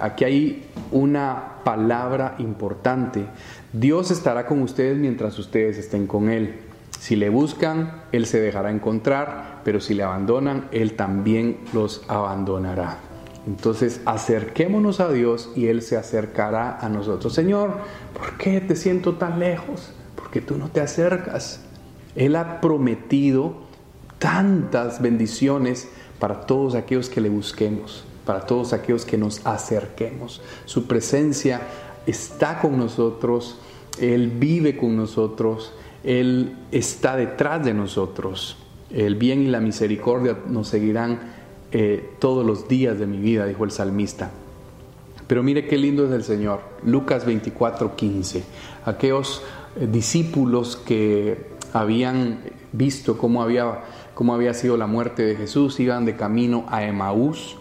aquí hay una palabra importante. Dios estará con ustedes mientras ustedes estén con Él. Si le buscan, Él se dejará encontrar, pero si le abandonan, Él también los abandonará. Entonces acerquémonos a Dios y Él se acercará a nosotros. Señor, ¿por qué te siento tan lejos? Porque tú no te acercas. Él ha prometido tantas bendiciones para todos aquellos que le busquemos, para todos aquellos que nos acerquemos. Su presencia está con nosotros, Él vive con nosotros, Él está detrás de nosotros. El bien y la misericordia nos seguirán todos los días de mi vida, dijo el salmista. Pero mire qué lindo es el Señor. Lucas 24:15. Aquellos discípulos que habían visto cómo había sido la muerte de Jesús, iban de camino a Emaús,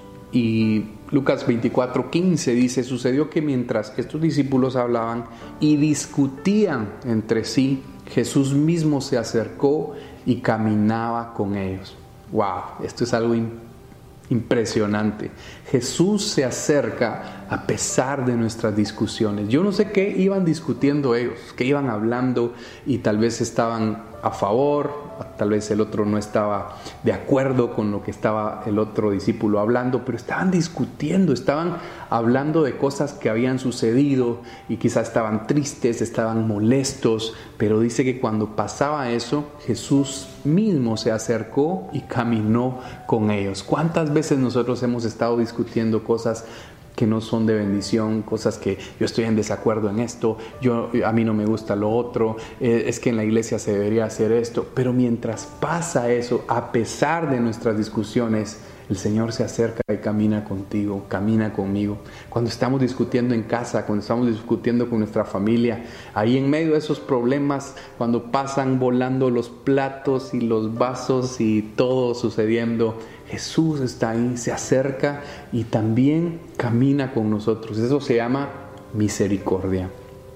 y Lucas 24:15 dice: sucedió que mientras estos discípulos hablaban y discutían entre sí, Jesús mismo se acercó y caminaba con ellos. ¡Wow! Esto es algo impresionante. Jesús se acerca a pesar de nuestras discusiones. Yo no sé qué iban discutiendo ellos, qué iban hablando, y tal vez estaban a favor, tal vez el otro no estaba de acuerdo con lo que estaba el otro discípulo hablando, pero estaban discutiendo, estaban hablando de cosas que habían sucedido y quizás estaban tristes, estaban molestos, pero dice que cuando pasaba eso, Jesús mismo se acercó y caminó con ellos. ¿Cuántas veces nosotros hemos estado discutiendo cosas que no son de bendición, cosas que yo estoy en desacuerdo en esto, a mí no me gusta lo otro, es que en la iglesia se debería hacer esto? Pero mientras pasa eso, a pesar de nuestras discusiones, el Señor se acerca y camina contigo, camina conmigo. Cuando estamos discutiendo en casa, cuando estamos discutiendo con nuestra familia, ahí en medio de esos problemas, cuando pasan volando los platos y los vasos y todo sucediendo, Jesús está ahí, se acerca y también camina con nosotros. Eso se llama misericordia.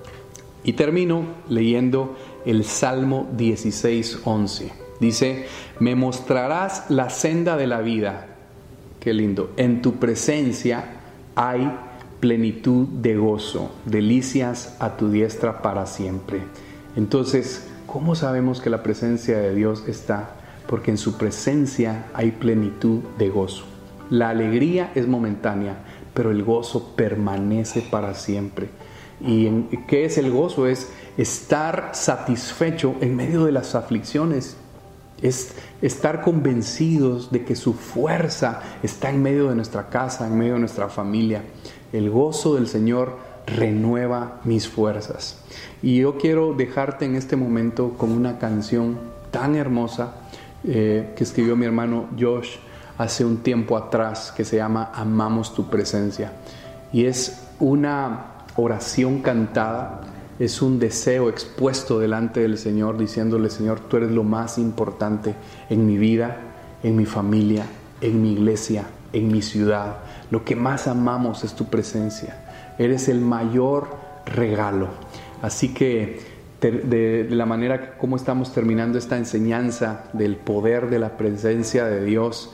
Y termino leyendo el Salmo 16:11. Dice: me mostrarás la senda de la vida. Qué lindo. En tu presencia hay plenitud de gozo, delicias a tu diestra para siempre. Entonces, ¿cómo sabemos que la presencia de Dios está? Porque en su presencia hay plenitud de gozo. La alegría es momentánea, pero el gozo permanece para siempre. ¿Y qué es el gozo? Es estar satisfecho en medio de las aflicciones. Es estar convencidos de que su fuerza está en medio de nuestra casa, en medio de nuestra familia. El gozo del Señor renueva mis fuerzas. Y yo quiero dejarte en este momento con una canción tan hermosa que escribió mi hermano Josh hace un tiempo atrás, que se llama Amamos tu presencia. Y es una oración cantada, es un deseo expuesto delante del Señor, diciéndole: Señor, tú eres lo más importante en mi vida, en mi familia, en mi iglesia, en mi ciudad. Lo que más amamos es tu presencia. Eres el mayor regalo. Así que de la manera como estamos terminando esta enseñanza del poder de la presencia de Dios,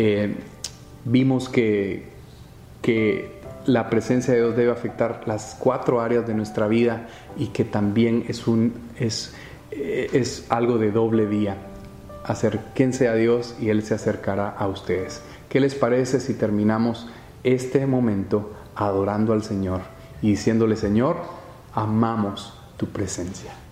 vimos que la presencia de Dios debe afectar las 4 áreas de nuestra vida, y que también es algo de doble vía. Acérquense a Dios y Él se acercará a ustedes. ¿Qué les parece si terminamos este momento adorando al Señor y diciéndole: Señor, amamos tu presencia?